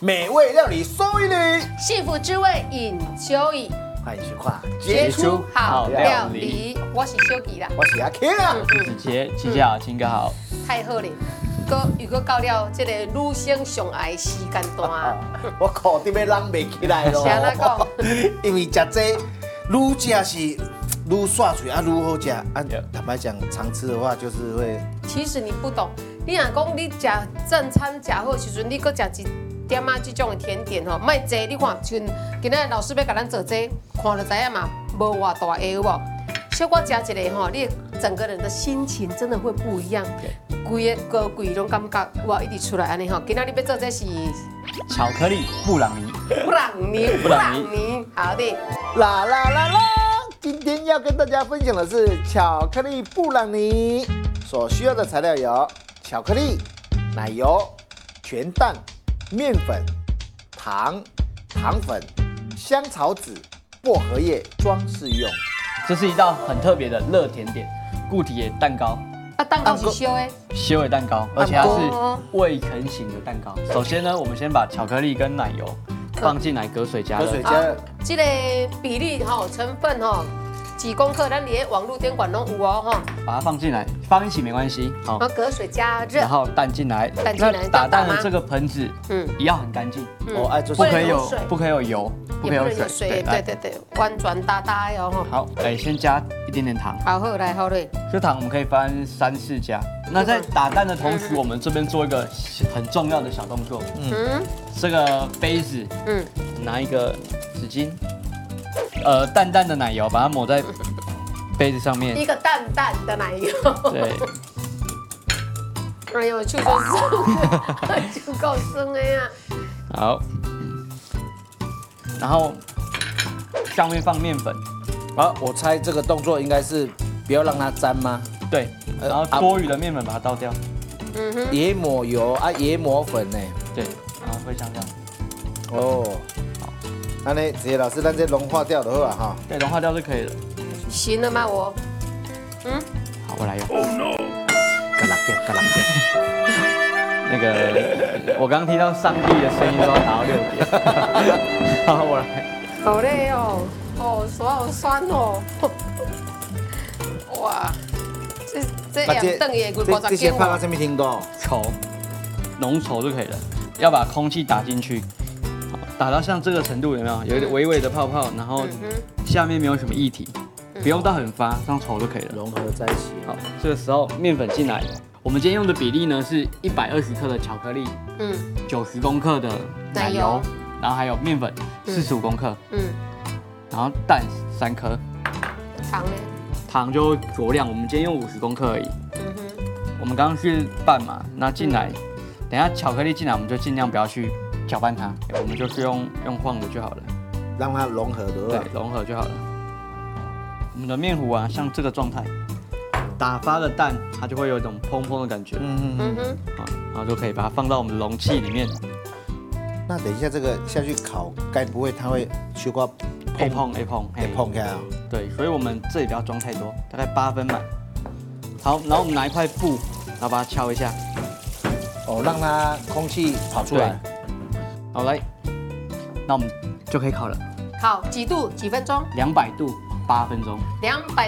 美味料理收一律， 幸福滋味饮酒饮， 欢迎收看杰出好料理。我是小吉啦， 我是阿 King 啊。 姐姐好，亲哥好。 太好了，又到了这个女生上爱时间段。 我靠，你要人袂起来咯。 是安怎讲？ 因为食这愈食是愈刷嘴啊，愈好食啊。坦白讲，常吃的话就是会。 其实你不懂，你若讲你食正餐食好的时阵，你搁食一点啊这种的甜点吼，莫坐你看，像今仔老师要甲咱做这，看就知影嘛，无偌大个有无？小可食一个吼，你整个人的心情真的会不一样，规个高贵拢感觉哇一直出来安尼吼。今仔日要做这是巧克力布朗尼， 布朗尼，好的。 啦啦啦啦！今天要跟大家分享的是巧克力布朗尼，所需要的材料有巧克力、奶油、全蛋、面粉、糖、糖粉、香草籽、薄荷叶装饰用。 这是一道很特别的热甜点，固体的蛋糕， 啊，蛋糕是烧的， 纤维蛋糕，而且它是未成型的蛋糕。首先呢，我们先把巧克力跟奶油放进来隔水加热。 隔水加热。 这个比例吼，成分吼。几公克，咱连网络店馆拢有哦，哈。 把它放进来，放一起没关系，好。 然后隔水加热， 然后蛋进来，那打蛋的这个盆子，也要很干净，不可以有油，不可以有水， 对，完全大大的哦， 好，来先加一点点糖， 好来好嘞。 这糖我们可以分3、4加。那在打蛋的同时，我们这边做一个很重要的小动作，这个杯子，拿一个纸巾。淡淡的奶油，把它抹在杯子上面。 一个淡淡的奶油。 对。 哎呦，就够生，就够生的呀。 好。然后上面放面粉。 好，我猜这个动作应该是不要让它沾吗？ 对。然后多余的面粉把它倒掉。 也抹油啊，也抹粉呢。 对。然后会像这样。 哦。安尼，子杰老师，咱这融化掉就好啊哈。 对，融化掉就可以了。 行了吗？我， 好，我来用。 嘎啦嘎啦那个，我刚刚听到上帝的声音都要打到6点。好，我来。 好累哦，手好酸哦。哇，这两顿也50 这些放到什么程度？ 稠，浓稠就可以了。要把空气打进去。打到像这个程度有没有？有一点微微的泡泡，然后下面没有什么液体，不用到很发，这样稠就可以了， 融合在一起。 好，这个时候面粉进来，我们今天用的比例呢是120克的巧克力，90公克的奶油，然后还有面粉45公克，然后蛋3颗， 糖呢？ 糖就酌量，我们今天用50公克而已。我们刚刚是拌嘛，那进来，等一下巧克力进来，我们就尽量不要去搅拌它，我们就是用晃的就好了， 让它融合的。 对，融合就好了。我们的面糊啊，像这个状态，打发的蛋，它就会有一种蓬蓬的感觉。好，然后就可以把它放到我们的容器里面。 那等一下这个下去烤，该不会它会修过碰开啊？ 对，所以我们这里不要装太多，大概8分满。好，然后我们拿一块布，然后把它敲一下。 哦，让它空气跑出来。 好，来，那我们就可以烤了。 烤几度？几分钟？ 200度，8分钟。 200